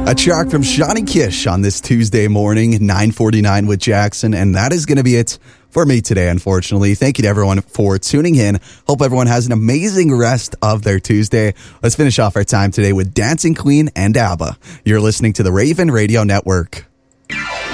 A track from Shawnee Kish on this Tuesday morning, 9:49 with Jackson, and that is going to be it for me today, unfortunately. Thank you to everyone for tuning in. Hope everyone has an amazing rest of their Tuesday. Let's finish off our time today with Dancing Queen and ABBA. You're listening to the Raven Radio Network.